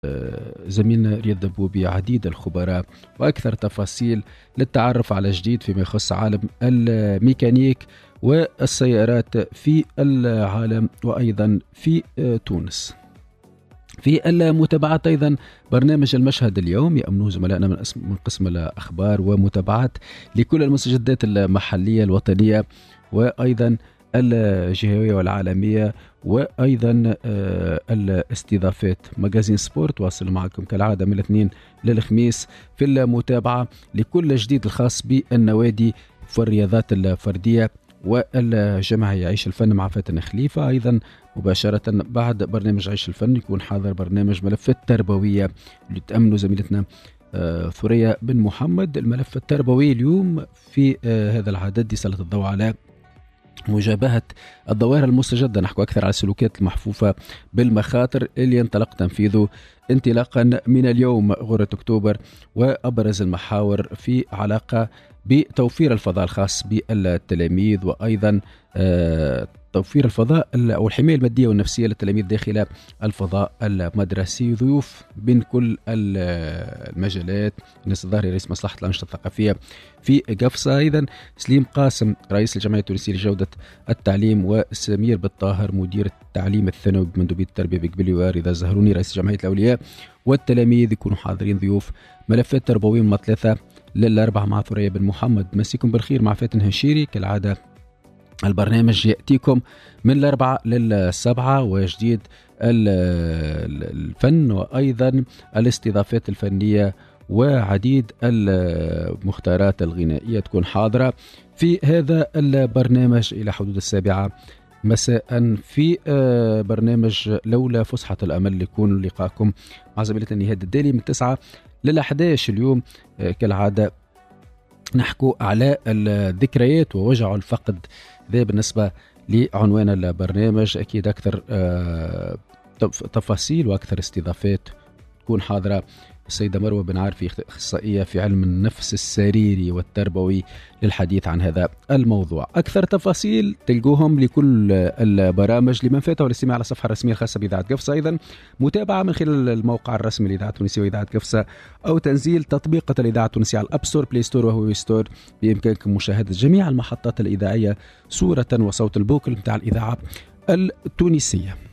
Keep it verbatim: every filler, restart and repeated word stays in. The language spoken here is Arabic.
زميلنا رياض دبوبي عديد الخبراء وأكثر تفاصيل للتعرف على جديد فيما يخص عالم الميكانيك والسيارات في العالم وأيضا في تونس. في المتابعات أيضا برنامج المشهد اليوم يأمنه زملائنا من قسم الأخبار ومتابعات لكل المستجدات المحلية الوطنية وأيضا الجهوية والعالمية وأيضا الاستضافات. مجازين سبورت واصل معكم كالعادة من الاثنين للخميس في المتابعة لكل جديد الخاص بالنوادي والرياضات الفردية والجماعية. عيش الفن مع فاتن خليفة. أيضا مباشرة بعد برنامج عيش الفن يكون حاضر برنامج ملف التربوية اللي تأمنه زميلتنا ثريا بن محمد. الملف التربوي اليوم في هذا العدد يسلط الضوء على مجابهة الظواهر المستجدة، نحكي أكثر على السلوكيات المحفوفة بالمخاطر اللي ينطلق تنفيذه انطلاقا من اليوم غرة أكتوبر، وأبرز المحاور في علاقة بتوفير الفضاء الخاص بالتلاميذ وأيضا توفير الفضاء أو الحماية المادية والنفسية للتلاميذ داخل الفضاء المدرسي. ضيوف من كل المجالات، ناس الظاهري رئيس مصلحة الأنشطة الثقافية في قفصة، أيضا سليم قاسم رئيس الجمعية التونسية لجودة التعليم، وسمير بالطاهر مدير التعليم الثانوي بمندوبية التربية بقبلي، ورضا زهروني رئيس جمعية الأولياء والتلاميذ يكونوا حاضرين ضيوف. ملفات تربوية من ثلاثة للأربعة مع ثريا بن محمد. مسيكم بالخير مع فاتن هشيري كالعادة. البرنامج يأتيكم من الأربعة للسبعة وجديد الفن وأيضا الاستضافات الفنية وعديد المختارات الغنائية تكون حاضرة في هذا البرنامج إلى حدود السابعة مساء في برنامج لولا فسحة الأمل. يكون لقاءكم مع زميلتنا نهاد الدالي من تسعة للأحداش. اليوم كالعادة نحكو على الذكريات ووجع الفقد، ذا بالنسبة لعنوان البرنامج. أكيد أكثر تفاصيل وأكثر استضافات تكون حاضرة السيدة مروة بن عارفي، أخصائية في علم النفس السريري والتربوي للحديث عن هذا الموضوع. أكثر تفاصيل تلقوهم لكل البرامج لمن فاته الاستماع على الصفحة الرسمية الخاصة بإذاعة قفصة، أيضا متابعة من خلال الموقع الرسمي لإذاعة التونسية وإذاعة قفصة، أو تنزيل تطبيق الإذاعة التونسية على الأب ستور بلاي ستور وهو ستور. بإمكانكم مشاهدة جميع المحطات الإذاعية صورة وصوت البوكل متاع الإذاعة التونسية.